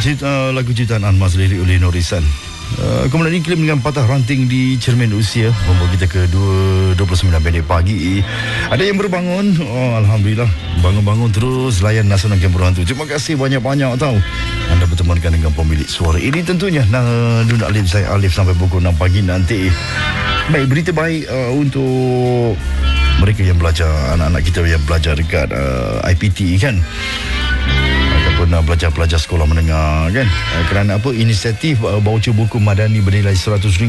Lagu ciptaan Anmas, lirik oleh Norisan. Kemudian iklim dengan patah ranting di cermin usia membawa kita ke 29 minit pagi. Ada yang berbangun, Alhamdulillah. Bangun-bangun terus layan Nasional Kampung Hantu. Terima kasih banyak-banyak tahu anda bertemankan dengan pemilik suara ini. Tentunya Nudin Alif, saya Alif sampai pukul 6 pagi nanti. Baik, berita baik untuk mereka yang belajar, anak-anak kita yang belajar dekat IPT kan, ataupun pelajar-pelajar sekolah menengah kan, kerana apa, inisiatif baucer buku madani bernilai RM100